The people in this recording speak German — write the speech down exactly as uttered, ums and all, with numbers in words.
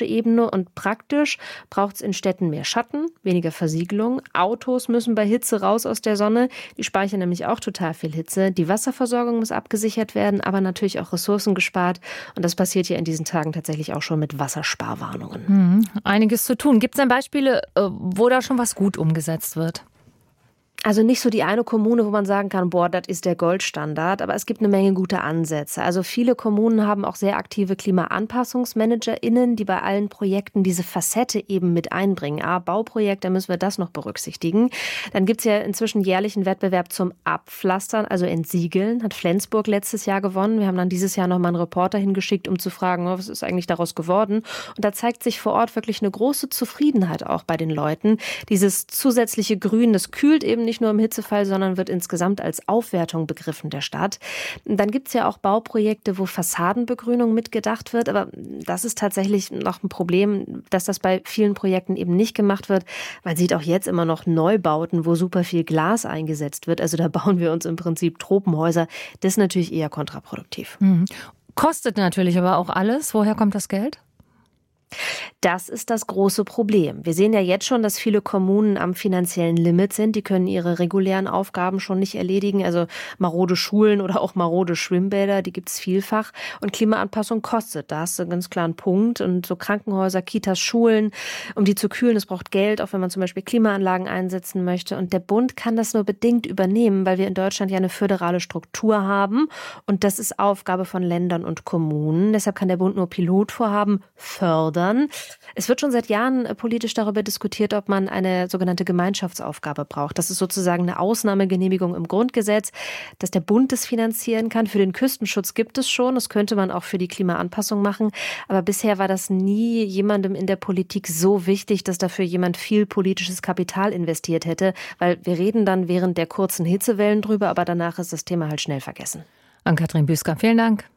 städtische Ebene und praktisch braucht es in Städten mehr Schatten, weniger Versiegelung. Autos müssen bei Hitze raus aus der Sonne. Die speichern nämlich auch total viel Hitze. Die Wasserversorgung muss abgesichert werden, aber natürlich auch Ressourcen gespart. Und das passiert ja in diesen Tagen tatsächlich auch schon mit Wassersparwarnungen. Hm, einiges zu tun. Gibt es denn Beispiele, wo da schon was gut umgesetzt wird? Also nicht so die eine Kommune, wo man sagen kann, boah, das ist der Goldstandard, aber es gibt eine Menge gute Ansätze. Also viele Kommunen haben auch sehr aktive KlimaanpassungsmanagerInnen, die bei allen Projekten diese Facette eben mit einbringen. Ah, Bauprojekt, da müssen wir das noch berücksichtigen. Dann gibt's ja inzwischen jährlich einen Wettbewerb zum Abpflastern, also Entsiegeln. Hat Flensburg letztes Jahr gewonnen. Wir haben dann dieses Jahr noch mal einen Reporter hingeschickt, um zu fragen, oh, was ist eigentlich daraus geworden? Und da zeigt sich vor Ort wirklich eine große Zufriedenheit auch bei den Leuten. Dieses zusätzliche Grün, das kühlt eben nicht nicht nur im Hitzefall, sondern wird insgesamt als Aufwertung begriffen der Stadt. Dann gibt es ja auch Bauprojekte, wo Fassadenbegrünung mitgedacht wird, aber das ist tatsächlich noch ein Problem, dass das bei vielen Projekten eben nicht gemacht wird. Man sieht auch jetzt immer noch Neubauten, wo super viel Glas eingesetzt wird. Also da bauen wir uns im Prinzip Tropenhäuser. Das ist natürlich eher kontraproduktiv. Mhm. Kostet natürlich aber auch alles. Woher kommt das Geld? Das ist das große Problem. Wir sehen ja jetzt schon, dass viele Kommunen am finanziellen Limit sind. Die können ihre regulären Aufgaben schon nicht erledigen. Also marode Schulen oder auch marode Schwimmbäder, die gibt es vielfach. Und Klimaanpassung kostet das, ein ganz klaren Punkt. Und so Krankenhäuser, Kitas, Schulen, um die zu kühlen, das braucht Geld, auch wenn man zum Beispiel Klimaanlagen einsetzen möchte. Und der Bund kann das nur bedingt übernehmen, weil wir in Deutschland ja eine föderale Struktur haben. Und das ist Aufgabe von Ländern und Kommunen. Deshalb kann der Bund nur Pilotvorhaben fördern. Es wird schon seit Jahren politisch darüber diskutiert, ob man eine sogenannte Gemeinschaftsaufgabe braucht. Das ist sozusagen eine Ausnahmegenehmigung im Grundgesetz, dass der Bund das finanzieren kann. Für den Küstenschutz gibt es schon. Das könnte man auch für die Klimaanpassung machen. Aber bisher war das nie jemandem in der Politik so wichtig, dass dafür jemand viel politisches Kapital investiert hätte. Weil wir reden dann während der kurzen Hitzewellen drüber, aber danach ist das Thema halt schnell vergessen. Ann-Kathrin Büsker, vielen Dank.